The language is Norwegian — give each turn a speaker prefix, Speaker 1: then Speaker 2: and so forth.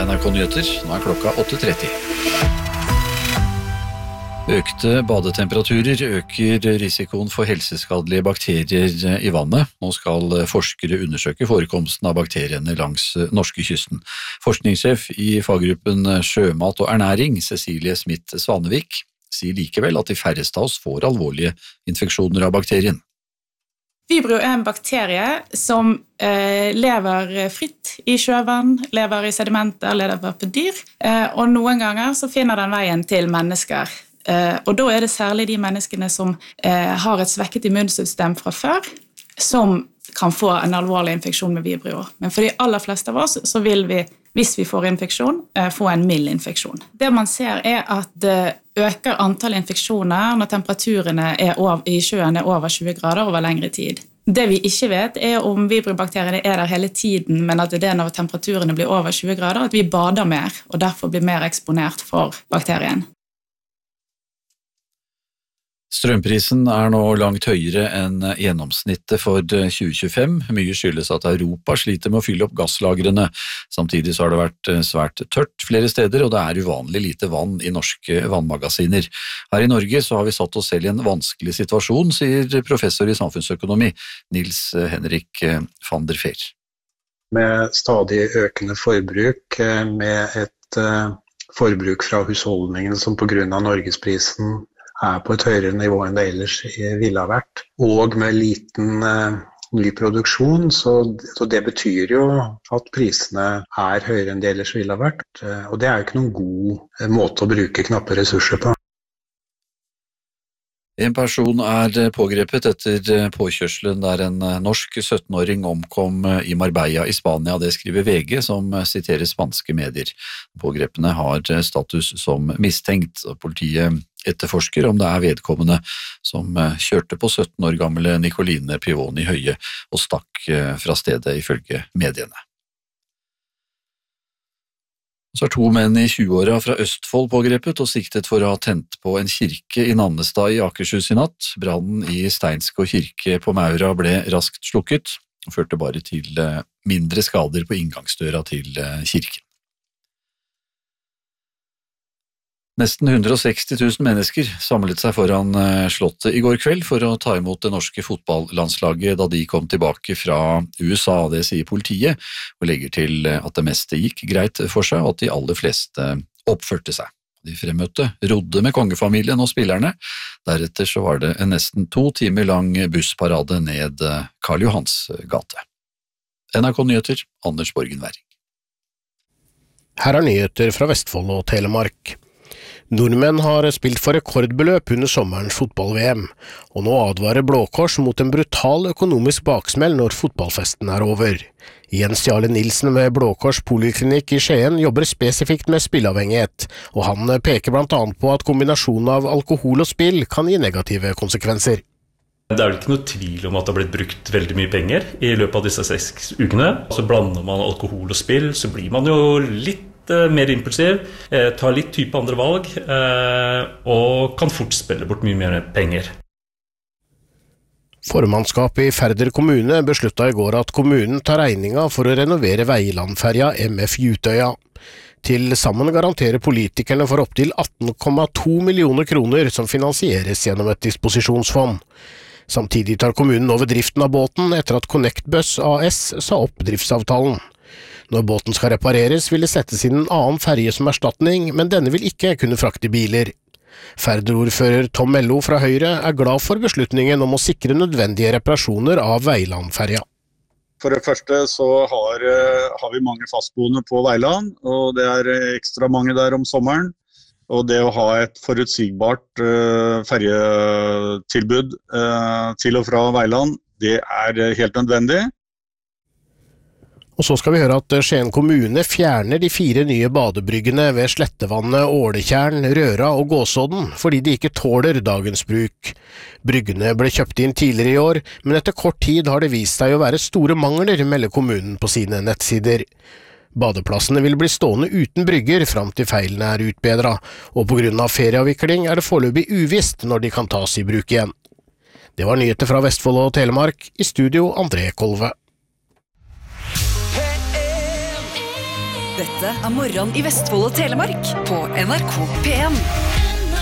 Speaker 1: NRK Nyheter, nå klokka 8:30. Økte badetemperaturer øker risikoen for helseskadelige bakterier i vannet. Nå skal forskere undersøke forekomsten av bakteriene langs norskekysten. Forskningssjef i faggruppen Sjømat og ernæring, Cecilie Smith Svanevik, sier likevel at de færreste av oss får alvorlige infeksjoner av bakterien.
Speaker 2: Vibrio en bakterie som lever fritt i sjøvann, lever i sedimenter, lever på dyr, og noen ganger så finner den veien til mennesker. Og da det særlig de menneskene som har et svekket immunsystem fra før, som kan få en alvorlig infeksjon med Vibrio. Men for de aller fleste av oss så vil vi, hvis vi får infeksjon, få en mild infeksjon. Det man ser at det øker antall infeksjoner når temperaturene i sjøen over 20 grader over lengre tid. Det vi ikke vet om Vibrio-bakteriene der hele tiden, men at det når temperaturene blir over 20 grader, at vi bader mer, og derfor blir mer eksponert for bakterien.
Speaker 1: Strømprisen nå langt høyere enn gjennomsnittet for 2025. Mye skyldes at Europa sliter med å fylle opp gasslagrene. Samtidig så har det vært svært tørt flere steder, og det uvanlig lite vann i norske vannmagasiner. Her i Norge så har vi satt oss selv i en vanskelig situasjon, sier professor i samfunnsøkonomi Nils Henrik van der Veer.
Speaker 3: Med stadig økende forbruk, med et forbruk fra husholdningene som på grunn av norgesprisen på et høyere nivå enn det ellers ville ha vært, og med liten ny produksjon, så det betyr jo at prisene høyere enn det ellers ville ha vært, og det jo ikke noen god måte å bruke knappe ressurser på.
Speaker 1: En person pågrepet etter påkjørselen der en norsk 17-åring omkom i Marbella i Spania. Det skriver VG, som siterer spanske medier. Pågrepene har status som mistenkt, og politiet etterforsker om det vedkommende som kjørte på 17 år gamle Nicoline Pivoni Høie og stakk fra stedet ifølge mediene. Så 2 menn i 20-åra fra Østfold pågrepet og siktet for å ha tent på en kirke i Nannestad i Akershus i natt. Brannen i Steinskå kirke på Maura ble raskt slukket, og førte bare til mindre skader på inngangsdøra til kirken. Nesten 160 000 mennesker samlet seg foran slottet i går kveld for å ta imot det norske fotballandslaget da de kom tilbake fra USA, det sier politiet, og legger til at det meste gikk greit for seg, og at de aller fleste oppførte seg. De fremmøtte rodde med kongefamilien og spillerne. Deretter så var det en nesten 2 timer lang bussparade ned Karl Johans gate. NRK Nyheter, Anders Borgen Werring.
Speaker 4: Her nyheter fra Vestfold og Telemark. Nordmenn har spilt for rekordbeløp under sommerens fotball-VM, og nå advarer Blå Kors mot en brutal økonomisk baksmell når fotballfesten over. Jens Jarle Nilsen ved Blå Kors poliklinikk i Skien jobber spesifikt med spilleavhengighet, og han peker blant annet på at kombinasjonen av alkohol og spill kan gi negative konsekvenser.
Speaker 5: Det vel ikke noe tvil om at det har blitt brukt veldig mye penger i løpet av disse 6 ukene. Så blander man alkohol og spill, så blir man jo litt mer impulsiv, tar litt type andre valg, og kan fort spille bort mye mer penger.
Speaker 4: Formannskapet i Færder kommune besluttet i går at kommunen tar regninga for å renovere Veilandferja MF Jutøya. Til sammen garanterer politikerne for opptil 18,2 millioner kroner som finansieres gjennom et disposisjonsfond. Samtidig tar kommunen over driften av båten etter at Connect Bus AS sa opp driftsavtalen. Når båten skal repareres vil det settes inn en annen ferje som erstatning, men denne vil ikke kunne frakte biler. Færder-ordfører Tom Mello fra Høyre glad for beslutningen om å sikre nødvendige reparasjoner av Veilandferja.
Speaker 6: For det første så har vi mange fastboende på Veiland, og det ekstra mange der om sommeren. Og det å ha et forutsigbart ferjetilbud til og fra Veiland, det helt nødvendig.
Speaker 4: Og så skal vi høre at Skien kommune fjerner de 4 nye badebryggene ved Slettevannet, Åletjern, Røra og Gåsodden, fordi de ikke tåler dagens bruk. Bryggene ble kjøpt inn tidligere i år, men etter kort tid har det vist seg å være store mangler, melder kommunen på sine nettsider. Badeplassene vil bli stående uten brygger fram til feilene utbedret, og på grunn av ferieavvikling det foreløpig uvisst når de kan tas i bruk igjen. Det var nyheter fra Vestfold og Telemark, i studio André Kolve.
Speaker 7: Dette Morgen i Vestfold og Telemark på NRK P1.